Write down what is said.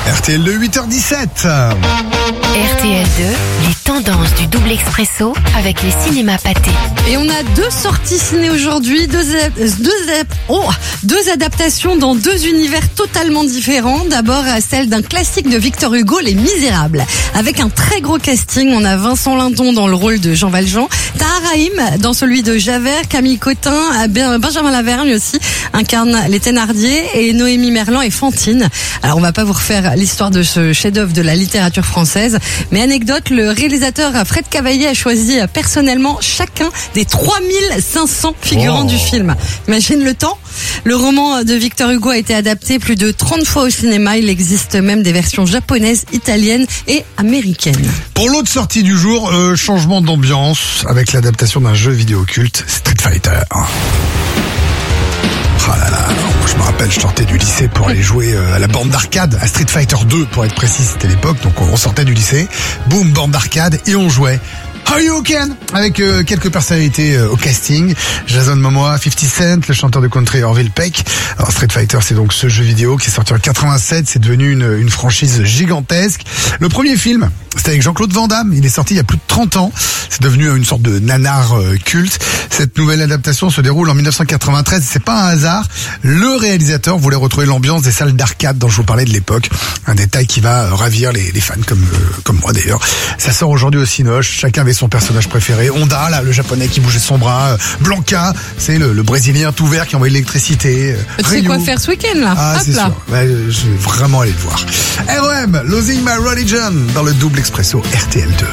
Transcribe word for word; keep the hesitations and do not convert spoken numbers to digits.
R T L deux, huit heures dix-sept. R T L deux, les tendances du double expresso avec les cinémas pâtés. Et on a deux sorties ciné aujourd'hui, deux, deux, oh, deux adaptations dans deux univers totalement différents. D'abord, celle d'un classique de Victor Hugo, Les Misérables. Avec un très gros casting, on a Vincent Lindon dans le rôle de Jean Valjean, Tahar Rahim dans celui de Javert, Camille Cotin, Benjamin Lavergne aussi incarne les Thénardier et Noémie Merlan et Fantine. Alors on va pas vous refaire l'histoire de ce chef-d'œuvre de la littérature française, mais anecdote, le réalisateur Fred Cavaillé a choisi personnellement chacun des trois mille cinq cents figurants Oh. du film. Imagine le temps. Le roman de Victor Hugo a été adapté plus de trente fois au cinéma. Il existe même des versions japonaises, italiennes et américaines. Pour l'autre sortie du jour, euh, changement d'ambiance avec l'adaptation d'un jeu vidéo culte, Street Fighter. Ah là là, moi je me rappelle, je sortais du lycée pour aller jouer à la borne d'arcade, à Street Fighter deux pour être précis, c'était l'époque, donc on sortait du lycée, boum, borne d'arcade et on jouait. How you can avec euh, quelques personnalités euh, au casting, Jason Momoa, fifty Cent, le chanteur de country Orville Peck. Alors Street Fighter, c'est donc ce jeu vidéo qui est sorti en quatre-vingt-sept, c'est devenu une, une franchise gigantesque. Le premier film, c'était avec Jean-Claude Van Damme, il est sorti il y a plus de trente ans, c'est devenu une sorte de nanar euh, culte. Cette nouvelle adaptation se déroule en dix-neuf cent quatre-vingt-treize, c'est pas un hasard, le réalisateur voulait retrouver l'ambiance des salles d'arcade dont je vous parlais de l'époque, un détail qui va euh, ravir les, les fans comme, euh, comme moi d'ailleurs. Ça sort aujourd'hui au Cinoche, chacun avait son personnage préféré. Honda, là, le japonais qui bougeait son bras. Blanca, c'est le, le brésilien tout vert qui envoie de l'électricité. Tu sais Ryu. quoi faire ce week-end là? Ah, Hop c'est là. sûr. Ouais, je vais vraiment aller le voir. R E M, Losing My Religion, dans le double expresso R T L deux.